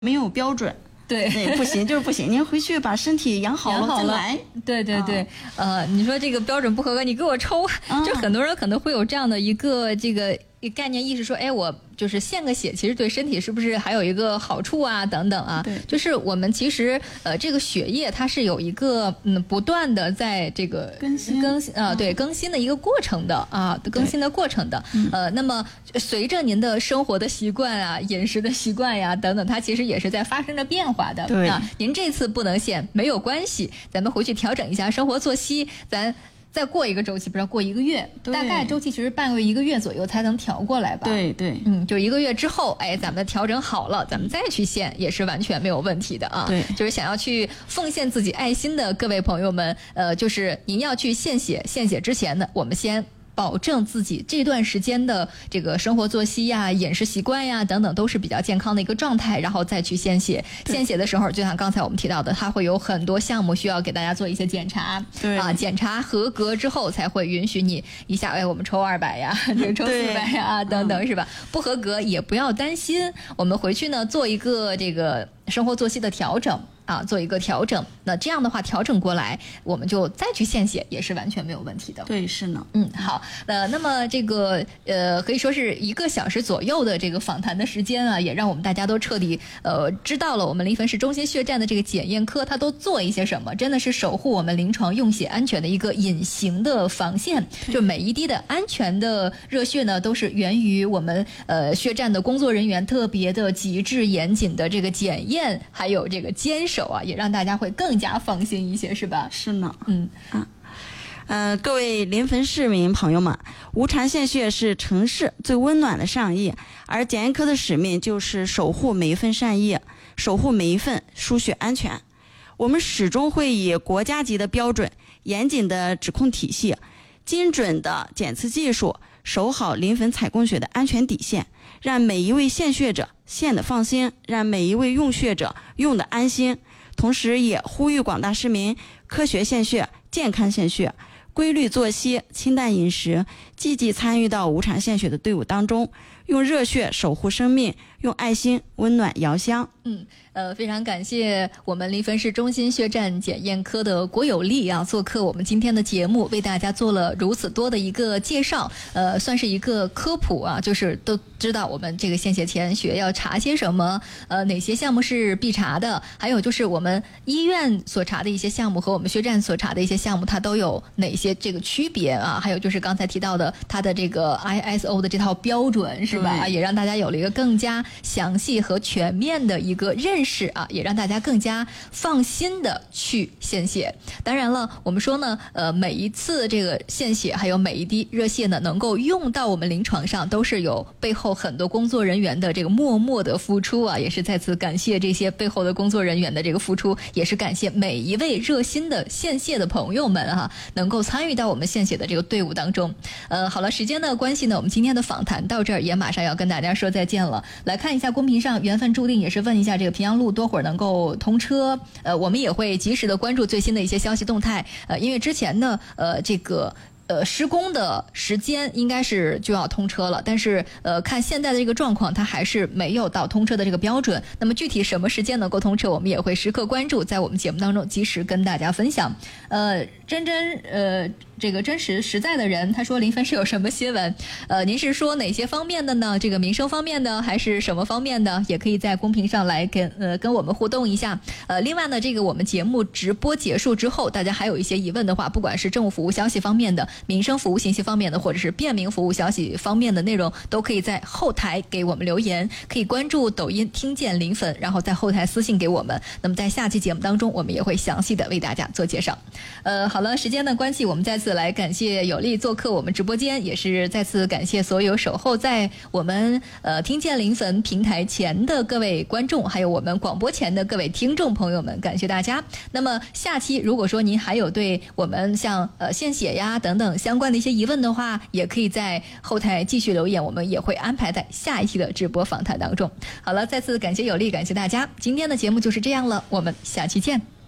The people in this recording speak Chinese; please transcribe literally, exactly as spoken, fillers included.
没有标准。 对对，不行就是不行，您回去把身体养好了再来。 对对对、啊，呃，你说这个标准不合格，你给我抽，啊、就很多人可能会有这样的一个这个概念意识，说，哎，我就是献个血，其实对身体是不是还有一个好处啊？等等啊， 对， 就是我们其实呃，这个血液它是有一个嗯不断的在这个更新更新啊、呃，对更新的一个过程的啊，更新的过程的。呃，那么随着您的生活的习惯啊、饮食的习惯呀、啊、等等，它其实也是在发生着变化的。 对啊，您这次不能献没有关系，咱们回去调整一下生活作息，咱。再过一个周期，不知道过一个月，大概周期其实半个月一个月左右才能调过来吧。 对对， 嗯，就一个月之后，哎，咱们调整好了，咱们再去献也是完全没有问题的啊。 对， 就是想要去奉献自己爱心的各位朋友们，呃，就是您要去献血，献血之前呢，我们先保证自己这段时间的这个生活作息呀、饮食习惯呀等等都是比较健康的一个状态，然后再去献血。献血的时候，就像刚才我们提到的，它会有很多项目需要给大家做一些检查。 对啊，检查合格之后才会允许你一下，哎，我们抽二百呀，这个抽四百呀等等，是吧？不合格也不要担心，我们回去呢做一个这个生活作息的调整。啊，做一个调整，那这样的话调整过来，我们就再去献血也是完全没有问题的。 对，是呢。 嗯，好，呃，那么这个呃，可以说是一个小时左右的这个访谈的时间啊，也让我们大家都彻底呃知道了我们临汾市中心血站的这个检验科，它都做一些什么，真的是守护我们临床用血安全的一个隐形的防线。就每一滴的安全的热血呢，都是源于我们呃血站的工作人员特别的极致严谨的这个检验，还有这个坚守。啊，也让大家会更加放心一些，是吧？ 是呢， 嗯啊，呃，各位临汾市民朋友们，无偿献血是城市最温暖的善意，而检验科的使命就是守护每一份善意，守护每一份输血安全。我们始终会以国家级的标准、严谨的指控体系、精准的检测技术，守好临汾采供血的安全底线，让每一位献血者献得放心，让每一位用血者用得安心。同时也呼吁广大市民科学献血、健康献血，规律作息、清淡饮食，积极参与到无偿献血的队伍当中，用热血守护生命，用爱心温暖遥乡。 嗯，呃，非常感谢我们临汾市中心血站检验科的郭有利啊，做客我们今天的节目，为大家做了如此多的一个介绍，呃，算是一个科普啊，就是都知道我们这个献血前血要查些什么，呃，哪些项目是必查的，还有就是我们医院所查的一些项目和我们血站所查的一些项目，它都有哪些这个区别啊？还有就是刚才提到的它的这个 I S O 的这套标准是吧？也让大家有了一个更加详细和全面的一个认识啊，也让大家更加放心的去献血。当然了，我们说呢，呃，每一次这个献血，还有每一滴热血呢，能够用到我们临床上，都是有背后很多工作人员的这个默默的付出啊，也是再次感谢这些背后的工作人员的这个付出，也是感谢每一位热心的献血的朋友们哈、啊，能够参与到我们献血的这个队伍当中。呃，好了，时间的关系呢，我们今天的访谈到这儿也马上要跟大家说再见了。来看一下公屏上，缘分注定也是问一下这个平阳路多会儿能够通车，呃，我们也会及时的关注最新的一些消息动态，呃，因为之前呢，呃，这个。呃，施工的时间应该是就要通车了，但是呃，看现在的这个状况，它还是没有到通车的这个标准。那么具体什么时间能够通车，我们也会时刻关注，在我们节目当中及时跟大家分享。呃，真真呃。这个真实实在的人，他说临汾市有什么新闻？呃，您是说哪些方面的呢？这个民生方面的还是什么方面的？也可以在公屏上来跟呃跟我们互动一下。呃，另外呢，这个我们节目直播结束之后，大家还有一些疑问的话，不管是政务服务消息方面的、民生服务信息方面的，或者是便民服务消息方面的内容，都可以在后台给我们留言，可以关注抖音听见临汾，然后在后台私信给我们。那么在下期节目当中，我们也会详细的为大家做介绍。呃，好了，时间的关系，我们再次来感谢有力做客我们直播间，也是再次感谢所有守候在我们呃听见临汾平台前的各位观众，还有我们广播前的各位听众朋友们，感谢大家。那么下期如果说您还有对我们像呃献血呀等等相关的一些疑问的话，也可以在后台继续留言，我们也会安排在下一期的直播访谈当中。好了，再次感谢有力，感谢大家，今天的节目就是这样了，我们下期见。